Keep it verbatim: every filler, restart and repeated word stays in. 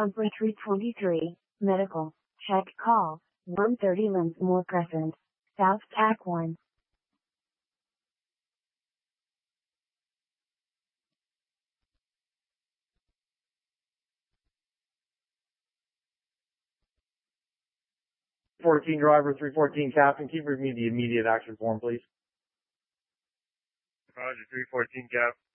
Comfort three twenty-three, medical, check call, one thirty Linsmore Crescent, South T A C one. fourteen driver, three fourteen captain, can you read me the immediate action form, please? Roger, three fourteen cap.